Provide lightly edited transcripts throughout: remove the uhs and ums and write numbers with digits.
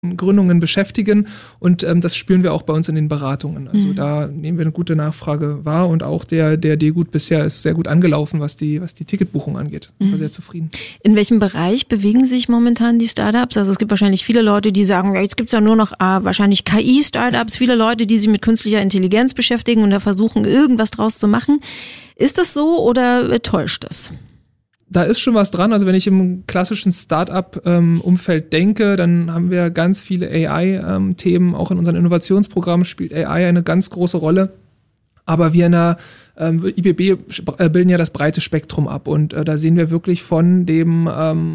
Gründungen beschäftigen und das spüren wir auch bei uns in den Beratungen. Also da nehmen wir eine gute Nachfrage wahr und auch der D-Gut bisher ist sehr gut angelaufen, was die Ticketbuchung angeht. Ich war sehr zufrieden. In welchem Bereich bewegen sich momentan die Startups? Also es gibt wahrscheinlich viele Leute, die sagen, ja, jetzt gibt's ja nur noch wahrscheinlich KI-Startups, viele Leute, die sich mit künstlicher Intelligenz beschäftigen und da versuchen, irgendwas draus zu machen. Ist das so oder täuscht das? Da ist schon was dran. Also wenn ich im klassischen Start-up-Umfeld denke, dann haben wir ganz viele AI-Themen. Auch in unseren Innovationsprogrammen spielt AI eine ganz große Rolle. Aber wir in der IBB bilden ja das breite Spektrum ab. Und da sehen wir wirklich von dem,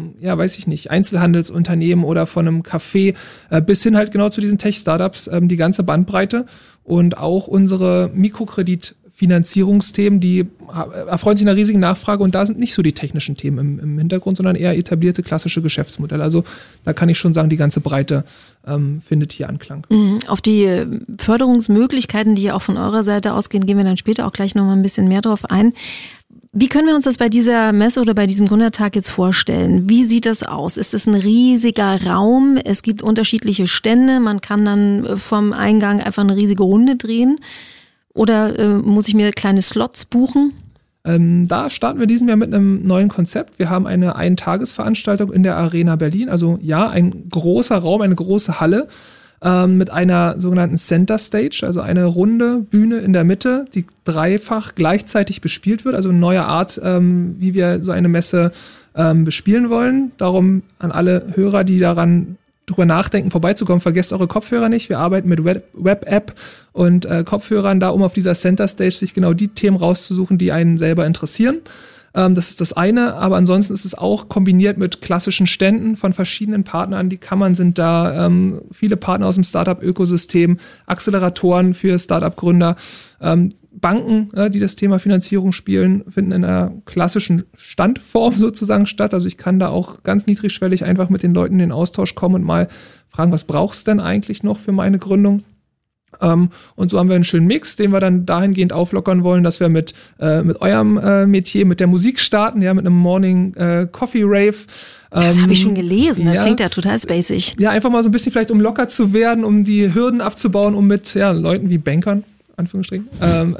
Einzelhandelsunternehmen oder von einem Café bis hin halt genau zu diesen Tech-Startups die ganze Bandbreite. Und auch unsere Mikrokreditfinanzierungsthemen, die erfreuen sich einer riesigen Nachfrage und da sind nicht so die technischen Themen im Hintergrund, sondern eher etablierte klassische Geschäftsmodelle. Also da kann ich schon sagen, die ganze Breite findet hier Anklang. Auf die Förderungsmöglichkeiten, die ja auch von eurer Seite ausgehen, gehen wir dann später auch gleich nochmal ein bisschen mehr drauf ein. Wie können wir uns das bei dieser Messe oder bei diesem Gründertag jetzt vorstellen? Wie sieht das aus? Ist es ein riesiger Raum? Es gibt unterschiedliche Stände. Man kann dann vom Eingang einfach eine riesige Runde drehen. Oder muss ich mir kleine Slots buchen? Da starten wir diesen Jahr mit einem neuen Konzept. Wir haben eine Eintagesveranstaltung in der Arena Berlin. Also ja, ein großer Raum, eine große Halle mit einer sogenannten Center Stage, also eine runde Bühne in der Mitte, die dreifach gleichzeitig bespielt wird. Also eine neue Art, wie wir so eine Messe bespielen wollen. Darum an alle Hörer, die daran drüber nachdenken, vorbeizukommen, vergesst eure Kopfhörer nicht. Wir arbeiten mit Web-App und Kopfhörern da, um auf dieser Center Stage sich genau die Themen rauszusuchen, die einen selber interessieren. Das ist das eine, aber ansonsten ist es auch kombiniert mit klassischen Ständen von verschiedenen Partnern. Die Kammern sind da, viele Partner aus dem Startup-Ökosystem, Acceleratoren für Startup-Gründer, Banken, die das Thema Finanzierung spielen, finden in einer klassischen Standform sozusagen statt. Also ich kann da auch ganz niedrigschwellig einfach mit den Leuten in den Austausch kommen und mal fragen, was brauchst du denn eigentlich noch für meine Gründung? Und so haben wir einen schönen Mix, den wir dann dahingehend auflockern wollen, dass wir mit eurem Metier, mit der Musik starten, ja, mit einem Morning Coffee Rave. Das habe ich schon gelesen, das klingt ja total spacig. Ja, einfach mal so ein bisschen vielleicht, um locker zu werden, um die Hürden abzubauen, um mit Leuten wie Bankern, Anführungsstrichen,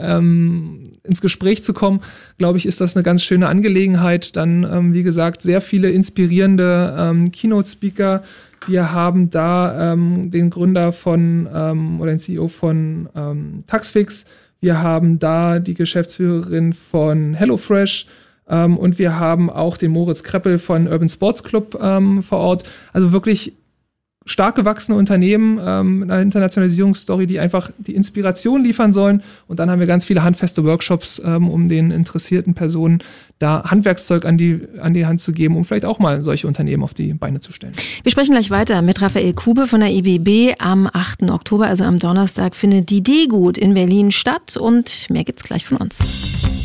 ins Gespräch zu kommen, glaube ich, ist das eine ganz schöne Angelegenheit. Dann, wie gesagt, sehr viele inspirierende Keynote-Speaker. Wir haben da den Gründer oder den CEO von Taxfix. Wir haben da die Geschäftsführerin von HelloFresh. Und wir haben auch den Moritz Kreppel von Urban Sports Club vor Ort. Also wirklich stark gewachsene Unternehmen mit einer Internationalisierungsstory, die einfach die Inspiration liefern sollen. Und dann haben wir ganz viele handfeste Workshops, um den interessierten Personen da Handwerkszeug an die Hand zu geben, um vielleicht auch mal solche Unternehmen auf die Beine zu stellen. Wir sprechen gleich weiter mit Raphael Kube von der IBB. Am 8. Oktober, also am Donnerstag, findet die D-Gut in Berlin statt und mehr gibt's gleich von uns.